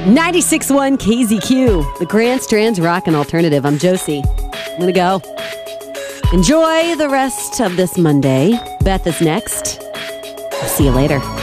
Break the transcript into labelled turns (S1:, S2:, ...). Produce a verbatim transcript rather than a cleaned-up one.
S1: ninety-six point one K Z Q, the Grand Strands Rock and Alternative. I'm Josie. I'm going to go. Enjoy the rest of this Monday. Beth is next. I'll see you later.